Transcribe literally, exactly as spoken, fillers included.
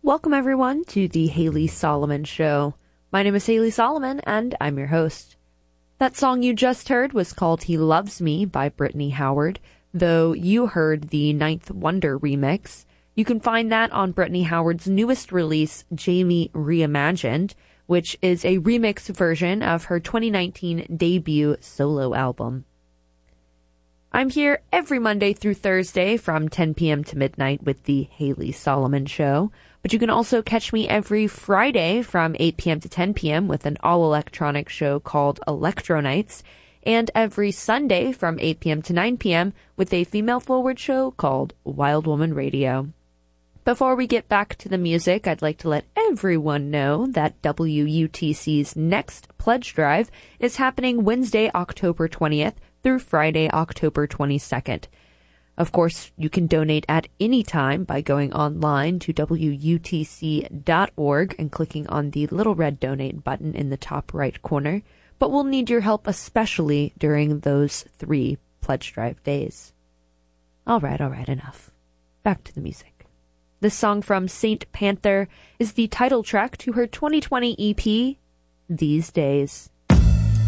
Welcome, everyone, to the Haley Solomon Show. My name is Haley Solomon, and I'm your host. That song you just heard was called He Loves Me by Brittany Howard, though you heard the Ninth Wonder remix. You can find that on Brittany Howard's newest release, Jamie Reimagined, which is a remix version of her twenty nineteen debut solo album. I'm here every Monday through Thursday from ten p.m. to midnight with the Haley Solomon Show, but you can also catch me every Friday from eight p.m. to ten p.m. with an all-electronic show called Electro Nights, and every Sunday from eight p.m. to nine p.m. with a female-forward show called Wild Woman Radio. Before we get back to the music, I'd like to let everyone know that W U T C's next pledge drive is happening Wednesday, October twentieth through Friday, October twenty-second. Of course, you can donate at any time by going online to W U T C dot org and clicking on the little red donate button in the top right corner, but we'll need your help especially during those three pledge drive days. All right, all right, enough. Back to the music. This song from Saint Panther is the title track to her twenty twenty E P, These Days.